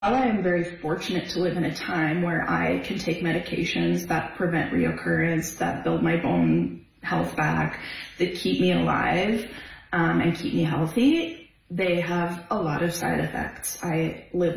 While I am very fortunate to live in a time where I can take medications that prevent reoccurrence, that build my bone health back, that keep me alive and keep me healthy, they have a lot of side effects. I live